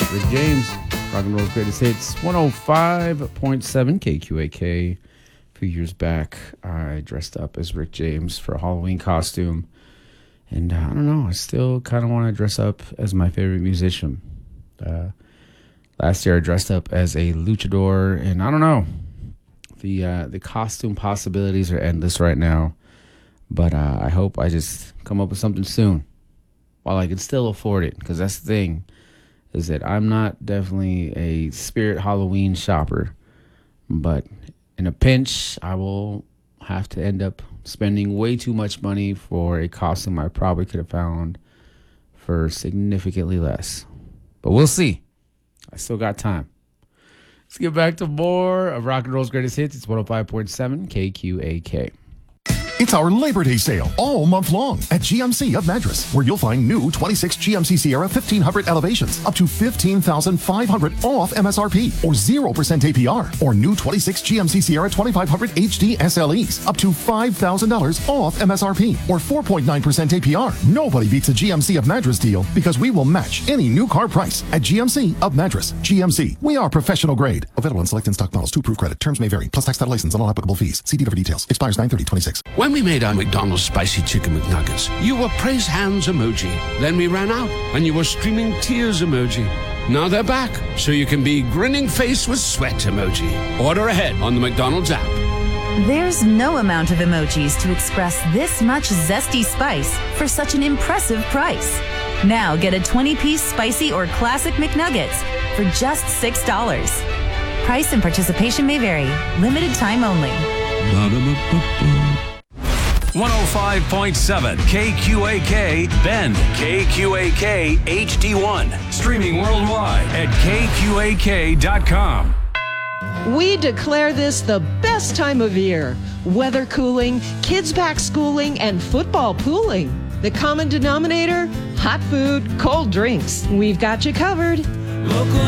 Rick James, rock and roll's greatest hits, 105.7 KQAK. A few years back, I dressed up as Rick James for a Halloween costume. And I don't know, I still kind of want to dress up as my favorite musician. Last year I dressed up as a luchador, and I don't know, the costume possibilities are endless right now. But I hope I just come up with something soon while I can still afford it, because that's the thing, is that I'm not definitely a Spirit Halloween shopper, but in a pinch, I will have to end up spending way too much money for a costume I probably could have found for significantly less. But we'll see. I still got time. Let's get back to more of rock and roll's greatest hits. It's 105.7 KQAK. It's our Labor Day sale all month long at GMC of Madras, where you'll find new 26 GMC Sierra 1500 elevations up to $15,500 off MSRP or 0% APR, or new 26 GMC Sierra 2500 HD SLEs up to $5,000 off MSRP or 4.9% APR. Nobody beats a GMC of Madras deal, because we will match any new car price at GMC of Madras. GMC, we are professional grade. Available on select in-stock models to approve credit. Terms may vary, plus tax title license and all applicable fees. See dealer for details. Expires 9/30/26. When we made our McDonald's Spicy Chicken McNuggets, you were praise hands emoji. Then we ran out, and you were streaming tears emoji. Now they're back, so you can be grinning face with sweat emoji. Order ahead on the McDonald's app. There's no amount of emojis to express this much zesty spice for such an impressive price. Now get a 20-piece spicy or classic McNuggets for just $6. Price and participation may vary. Limited time only. 105.7 KQAK Bend, KQAK HD1. Streaming worldwide at KQAK.com. We declare this the best time of year. Weather cooling, kids back schooling, and football pooling. The common denominator? Hot food, cold drinks. We've got you covered. Local